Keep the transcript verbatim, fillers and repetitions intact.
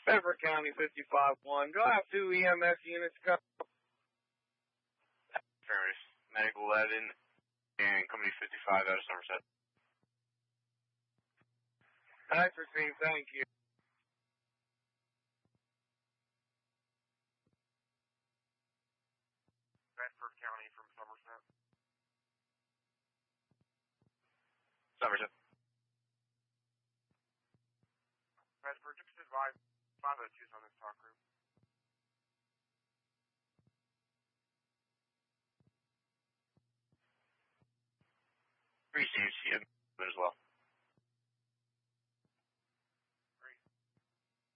Bedford County fifty-five one. Go have two E M S units come. Affirmative. Medic eleven and Company fifty-five out of Somerset. Nice receive, thank you. Bedford County from Somerset. Somerset. Bedford, just advise five oh two's on this talk group. Received, yeah, as well.